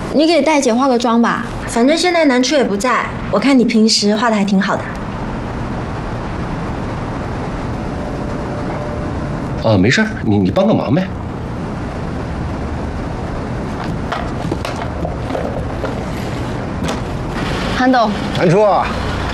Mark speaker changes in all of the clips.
Speaker 1: 你给戴姐化个妆吧，
Speaker 2: 反正现在南初也不在，我看你平时画的还挺好的。
Speaker 3: 没事，你帮个忙呗。
Speaker 1: 韩董，
Speaker 4: 南初啊，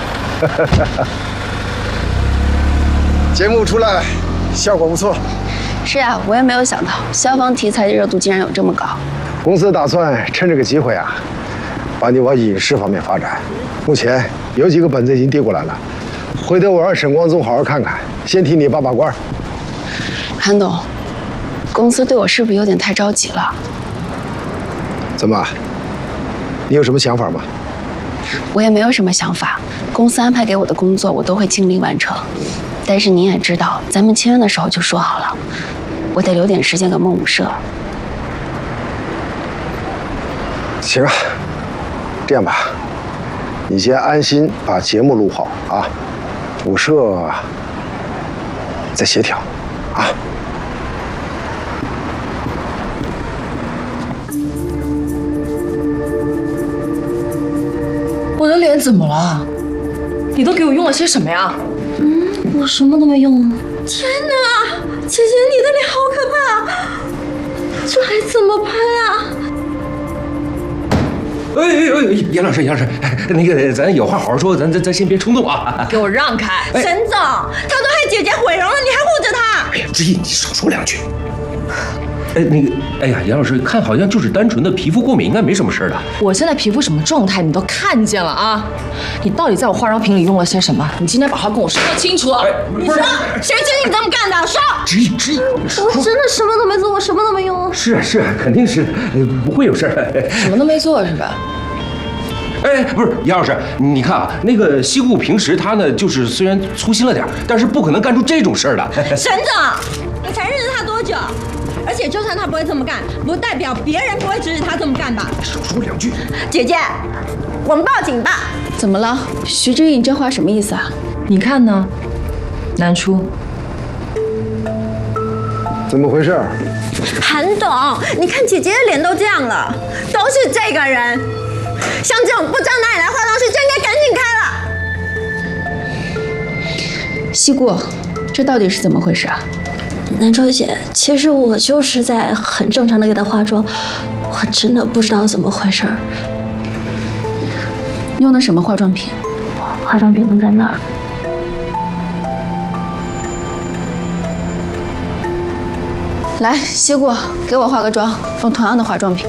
Speaker 4: 节目出来，效果不错。
Speaker 5: 是啊，我也没有想到消防题材的热度竟然有这么高。
Speaker 4: 公司打算趁这个机会啊，把你往影视方面发展。目前有几个本子已经递过来了，回头我让沈光宗好好看看，先替你把把关。
Speaker 5: 韩董，公司对我是不是有点太着急了？
Speaker 4: 怎么？你有什么想法吗？
Speaker 5: 我也没有什么想法，公司安排给我的工作我都会尽力完成。但是您也知道，咱们签约的时候就说好了，我得留点时间给梦舞社。
Speaker 4: 行啊，这样吧，你先安心把节目录好啊，舞社再协调啊。
Speaker 6: 我的脸怎么了？你都给我用了些什么呀？
Speaker 2: 我什么都没用。天哪，姐姐你的脸好可怕，这还怎么拍啊？
Speaker 3: 杨老师，那个咱有话好好说，咱先别冲动啊。
Speaker 6: 给我让开！
Speaker 2: 沈总，他都害姐姐毁容了，你还护着他？
Speaker 3: 哎呀，志毅，你少说两句。杨老师，看好像就是单纯的皮肤过敏，应该没什么事的。
Speaker 6: 我现在皮肤什么状态你都看见了啊！你到底在我化妆品里用了些什么？你今天把话跟我说清楚。
Speaker 2: 你说，谁请你这么干的？说。
Speaker 3: 志毅，
Speaker 2: 我真的什么都没做，我什么都没用。
Speaker 3: 是啊，肯定是，不会有事儿。
Speaker 6: 什么都没做是吧？
Speaker 3: 不是杨老师，你看啊，那个西顾平时他呢，就是虽然粗心了点，但是不可能干出这种事儿的。
Speaker 2: 沈总，你才认识他多久？而且就算他不会这么干，不代表别人不会指使他这么干吧？
Speaker 3: 少说两句。
Speaker 2: 姐姐，我们报警吧。
Speaker 5: 怎么了，徐志毅？你这话什么意思啊？
Speaker 6: 你看呢，南初？
Speaker 4: 怎么回事？
Speaker 2: 韩董，你看姐姐的脸都这样了，都是这个人。像这种不知道哪里来化妆师，就应该赶紧开了。
Speaker 5: 西顾，这到底是怎么回事啊？
Speaker 2: 南初姐，其实我就是在很正常的给她化妆，我真的不知道怎么回事。
Speaker 5: 用的什么化妆品？
Speaker 2: 化妆品都在那儿。
Speaker 5: 来，西顾，给我化个妆，用同样的化妆品。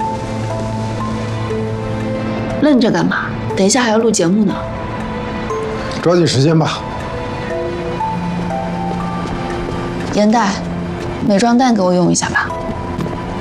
Speaker 5: 愣着干嘛？等一下还要录节目呢。
Speaker 4: 抓紧时间吧。
Speaker 5: 严代，美妆蛋给我用一下吧。